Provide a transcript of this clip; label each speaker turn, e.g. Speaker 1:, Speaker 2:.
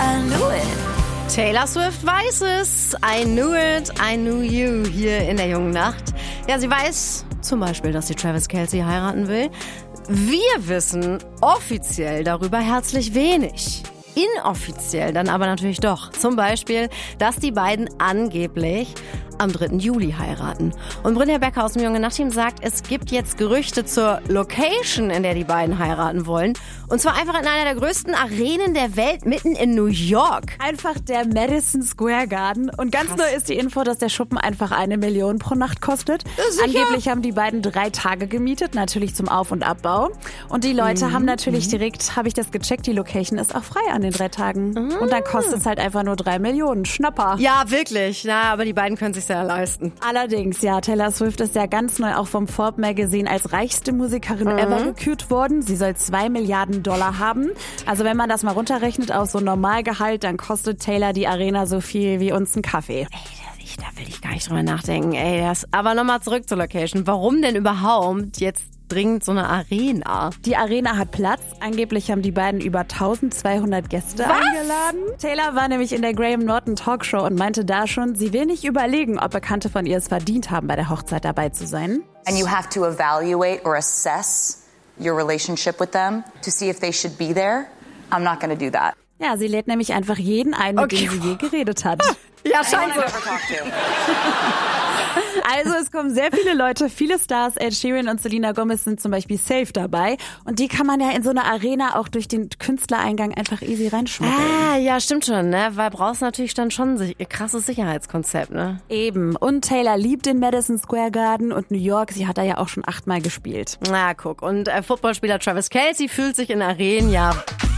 Speaker 1: I knew it.
Speaker 2: Taylor Swift weiß es. I knew it, I knew you hier in der jungen Nacht. Ja, sie weiß zum Beispiel, dass sie Travis Kelce heiraten will. Wir wissen offiziell darüber herzlich wenig. Inoffiziell dann aber natürlich doch. Zum Beispiel, dass die beiden angeblich am 3. Juli heiraten. Und Brynja Becker aus dem Junge Nacht-Team sagt, es gibt jetzt Gerüchte zur Location, in der die beiden heiraten wollen. Und zwar einfach in einer der größten Arenen der Welt, mitten in New York.
Speaker 3: Einfach der Madison Square Garden. Und ganz neu ist die Info, dass der Schuppen einfach 1 Million pro Nacht kostet. Angeblich haben die beiden 3 Tage gemietet, natürlich zum Auf- und Abbau. Und die Leute haben natürlich direkt, habe ich das gecheckt, die Location ist auch frei an den 3 Tagen. Und dann kostet es halt einfach nur 3 Millionen. Schnapper.
Speaker 2: Ja, wirklich. Na, aber die beiden können sich ja leisten.
Speaker 3: Allerdings, ja, Taylor Swift ist ja ganz neu auch vom Forbes Magazine als reichste Musikerin ever gekürt worden. Sie soll $2 Milliarden haben. Also wenn man das mal runterrechnet auf so ein Normalgehalt, dann kostet Taylor die Arena so viel wie uns ein Kaffee.
Speaker 2: Da will ich gar nicht drüber nachdenken. Aber nochmal zurück zur Location. Warum denn überhaupt jetzt dringend so eine Arena?
Speaker 3: Die Arena hat Platz. Angeblich haben die beiden über 1200 Gäste eingeladen. Taylor war nämlich in der Graham Norton Talkshow und meinte da schon, sie will nicht überlegen, ob Bekannte von ihr es verdient haben, bei der Hochzeit dabei zu sein.
Speaker 4: And you have to evaluate or assess your relationship with them to see if they should be there. I'm not going to do that.
Speaker 3: Ja, sie lädt nämlich einfach jeden ein, mit dem sie je geredet hat.
Speaker 2: Ja, scheint so.
Speaker 3: Also es kommen sehr viele Leute, viele Stars. Ed Sheeran und Selena Gomez sind zum Beispiel safe dabei. Und die kann man ja in so einer Arena auch durch den Künstlereingang einfach easy reinschmuggeln.
Speaker 2: Ja, stimmt schon, ne? Weil brauchst natürlich dann schon ein krasses Sicherheitskonzept, ne?
Speaker 3: Eben. Und Taylor liebt den Madison Square Garden und New York. Sie hat da ja auch schon 8-mal gespielt.
Speaker 2: Na, guck. Und Footballspieler Travis Kelce fühlt sich in Arenen ja